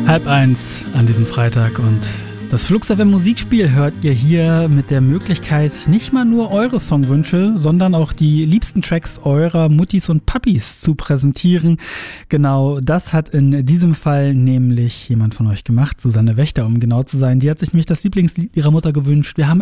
1:30 an diesem Freitag und das Flux FM Musikspiel hört ihr hier mit der Möglichkeit, nicht mal nur eure Songwünsche, sondern auch die liebsten Tracks eurer Muttis und Papis zu präsentieren. Genau das hat in diesem Fall nämlich jemand von euch gemacht, Susanne Wächter, um genau zu sein. Die hat sich nämlich das Lieblingslied ihrer Mutter gewünscht. Wir haben